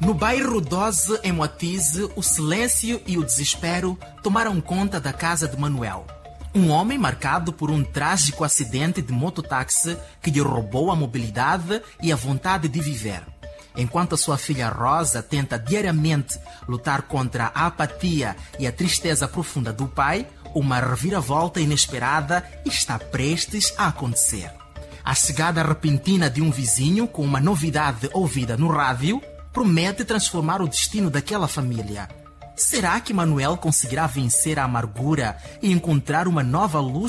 No bairro 12, em Moatize, o silêncio e o desespero tomaram conta da casa de Manuel. Um homem marcado por um trágico acidente de mototáxi que lhe roubou a mobilidade e a vontade de viver. Enquanto a sua filha Rosa tenta diariamente lutar contra a apatia e a tristeza profunda do pai, uma reviravolta inesperada está prestes a acontecer. A chegada repentina de um vizinho com uma novidade ouvida no rádio promete transformar o destino daquela família. Será que Manuel conseguirá vencer a amargura e encontrar uma nova luz